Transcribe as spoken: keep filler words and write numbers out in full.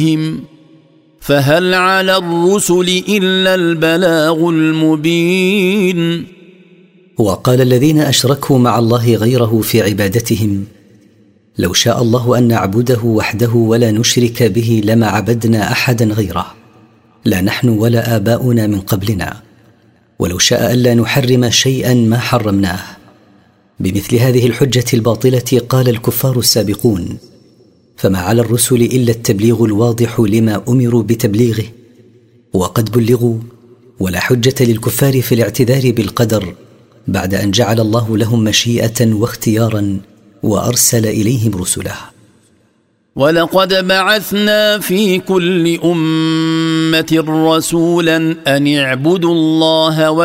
فهل على الرسل إلا البلاغ المبين. وقال الذين أشركوا مع الله غيره في عبادتهم: لو شاء الله أن نعبده وحده ولا نشرك به لما عبدنا أحدا غيره، لا نحن ولا آباؤنا من قبلنا، ولو شاء ألا نحرم شيئا ما حرمناه. بمثل هذه الحجة الباطلة قال الكفار السابقون: فما على الرسل إلا التبليغ الواضح لما أمروا بتبليغه، وقد بلغوا، ولا حجة للكفار في الاعتذار بالقدر بعد أن جعل الله لهم مشيئة واختيارا وأرسل إليهم رسله. ولقد بعثنا في كل أمة رسولا أن اعبدوا الله